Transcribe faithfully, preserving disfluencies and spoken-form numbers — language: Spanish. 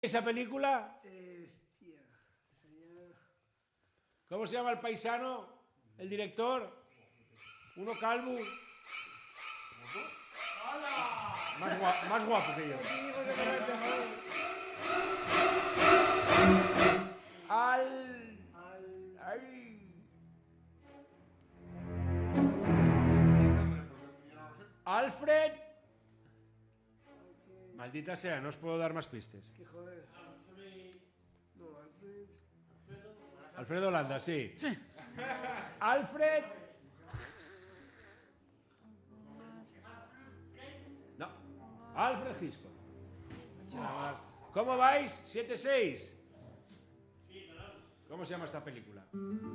esa película? Hostia. Sería... ¿Cómo se llama el paisano? ¿El director? ¿Uno calvo? Más guapo, más guapo que yo. Al... Al... Ay. Alfred. Maldita sea, no os puedo dar más pistas. Que joder. No, Alfred... Alfredo Landa, sí. Alfred. No. Alfred Hitchcock. ¿Cómo vais? ¿siete seis? ¿Cómo se llama esta película?